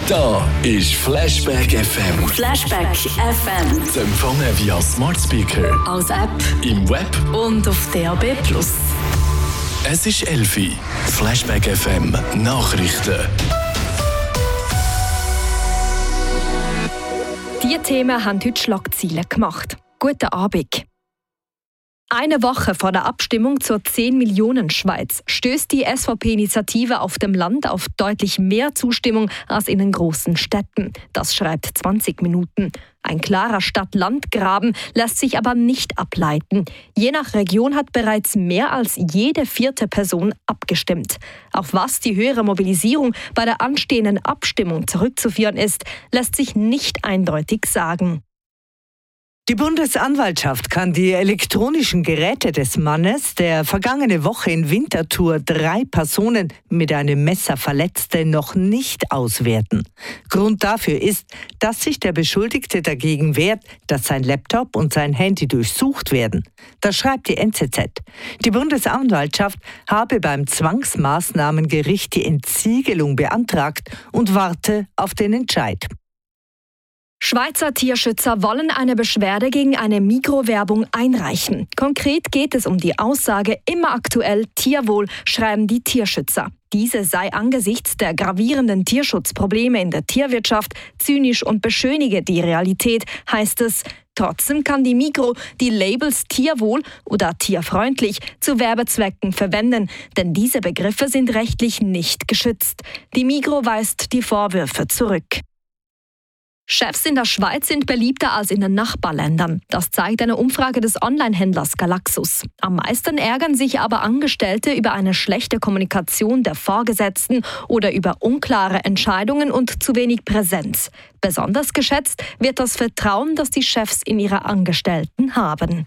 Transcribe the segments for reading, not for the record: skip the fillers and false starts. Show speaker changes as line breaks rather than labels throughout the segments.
Da ist Flashback FM.
Flashback FM.
Zu empfangen via Smart Speaker,
Als App
im Web.
und auf DAB+.
Es ist 11 Uhr. Flashback FM Nachrichten.
Diese Themen haben heute Schlagzeilen gemacht. Guten Abend. Eine Woche vor der Abstimmung zur 10-Millionen-Schweiz stößt die SVP-Initiative auf dem Land auf deutlich mehr Zustimmung als in den großen Städten. Das schreibt 20 Minuten. Ein klarer Stadt-Land-Graben lässt sich aber nicht ableiten. Je nach Region hat bereits mehr als jede vierte Person abgestimmt. Auf was die höhere Mobilisierung bei der anstehenden Abstimmung zurückzuführen ist, lässt sich nicht eindeutig sagen.
Die Bundesanwaltschaft kann die elektronischen Geräte des Mannes, der vergangene Woche in Winterthur 3 Personen mit einem Messer verletzte, noch nicht auswerten. Grund dafür ist, dass sich der Beschuldigte dagegen wehrt, dass sein Laptop und sein Handy durchsucht werden. Das schreibt die NZZ. Die Bundesanwaltschaft habe beim Zwangsmaßnahmengericht die Entsiegelung beantragt und warte auf den Entscheid.
Schweizer Tierschützer wollen eine Beschwerde gegen eine Migros-Werbung einreichen. Konkret geht es um die Aussage immer aktuell Tierwohl, schreiben die Tierschützer. Diese sei angesichts der gravierenden Tierschutzprobleme in der Tierwirtschaft zynisch und beschönige die Realität, heißt es. Trotzdem kann die Migros die Labels Tierwohl oder tierfreundlich zu Werbezwecken verwenden, denn diese Begriffe sind rechtlich nicht geschützt. Die Migros weist die Vorwürfe zurück. Chefs in der Schweiz sind beliebter als in den Nachbarländern. Das zeigt eine Umfrage des Online-Händlers Galaxus. Am meisten ärgern sich aber Angestellte über eine schlechte Kommunikation der Vorgesetzten oder über unklare Entscheidungen und zu wenig Präsenz. Besonders geschätzt wird das Vertrauen, das die Chefs in ihre Angestellten haben.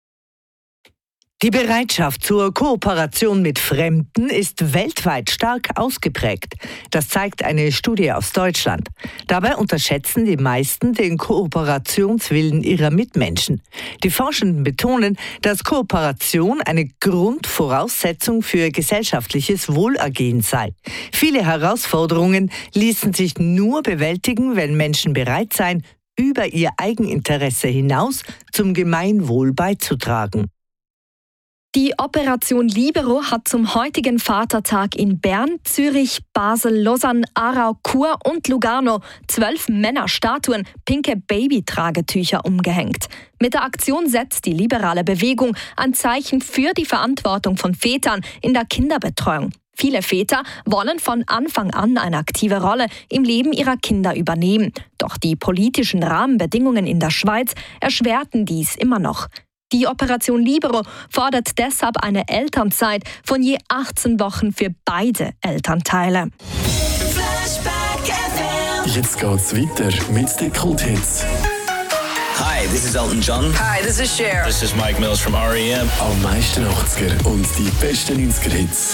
Die Bereitschaft zur Kooperation mit Fremden ist weltweit stark ausgeprägt. Das zeigt eine Studie aus Deutschland. Dabei unterschätzen die meisten den Kooperationswillen ihrer Mitmenschen. Die Forschenden betonen, dass Kooperation eine Grundvoraussetzung für gesellschaftliches Wohlergehen sei. Viele Herausforderungen ließen sich nur bewältigen, wenn Menschen bereit seien, über ihr Eigeninteresse hinaus zum Gemeinwohl beizutragen.
Die Operation Libero hat zum heutigen Vatertag in Bern, Zürich, Basel, Lausanne, Aarau, Chur und Lugano 12 Männerstatuen pinke Babytragetücher umgehängt. Mit der Aktion setzt die liberale Bewegung ein Zeichen für die Verantwortung von Vätern in der Kinderbetreuung. Viele Väter wollen von Anfang an eine aktive Rolle im Leben ihrer Kinder übernehmen. Doch die politischen Rahmenbedingungen in der Schweiz erschwerten dies immer noch. Die Operation Libero fordert deshalb eine Elternzeit von je 18 Wochen für beide Elternteile.
Jetzt geht's weiter mit den Kulthits.
Hi, this is Elton John.
Hi, this is Cher.
This is Mike Mills from R.E.M.
Am meisten 80er und die besten 90er Hits.